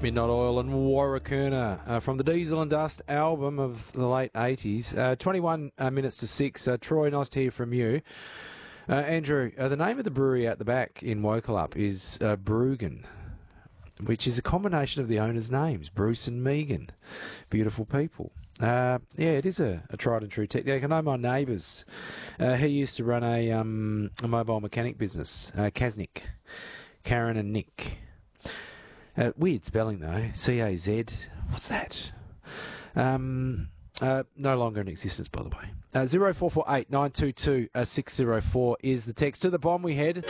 Midnight Oil and Warracoona from the Diesel and Dust album of the late 80s. 21 minutes to 6. Troy, nice to hear from you. Andrew, the name of the brewery out the back in Wokelup is Bruggen, which is a combination of the owners' names, Bruce and Megan. Beautiful people. Yeah, it is a tried and true technique. I know my neighbours. He used to run a mobile mechanic business, Kaznick, Karen and Nick. Weird spelling though, C-A-Z. What's that? No longer in existence, by the way. 0448 922 604 is the text. To the bomb we head.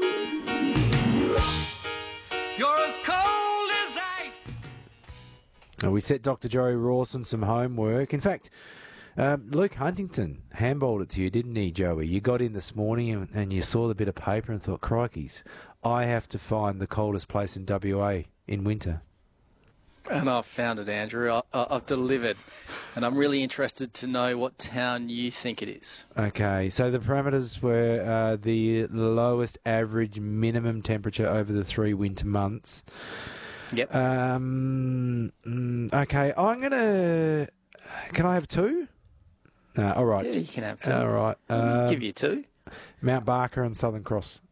You're as cold as ice. We set Dr. Joey Rawson some homework. In fact, Luke Huntington handballed it to you, didn't he, Joey? You got in this morning and you saw the bit of paper and thought, crikeys, I have to find the coldest place in WA in winter. And I've found it, Andrew. I've delivered. And I'm really interested to know what town you think it is. Okay, so the parameters were the lowest average minimum temperature over the 3 winter months. Yep. Okay, I'm going to... Can I have 2? No, all right. Yeah, you can have 2. All right. I'll give you 2. Mount Barker and Southern Cross.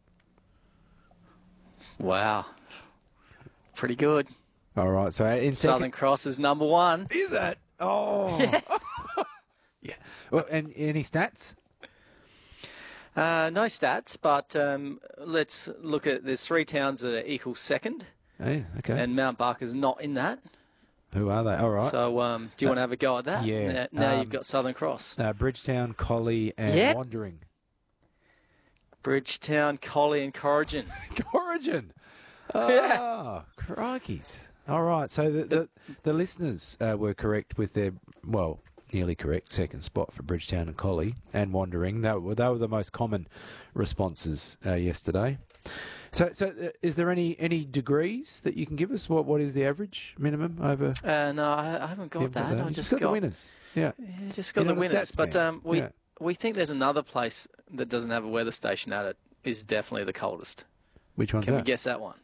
Wow. Pretty good. All right, so in Southern Cross is number 1. Is that? Oh. Yeah. Well, and any stats? No stats, but let's look at, there's 3 towns that are equal second. Oh, okay. And Mount Barker's not in that. Who are they? All right. So do you want to have a go at that? Yeah. Now you've got Southern Cross. Bridgetown, Collie and Wandering. Bridgetown, Collie and Corrigan. Corrigan. Yeah. Oh, crikeys. All right, so the listeners were correct with their, well, nearly correct, second spot for Bridgetown and Collie and Wandering. They were the most common responses yesterday. So is there any degrees that you can give us? What is the average minimum over? No, I haven't got that. I just got the winners. Yeah, just got the winners. But we think there's another place that doesn't have a weather station at it is definitely the coldest. Which one's Can that? we guess that one?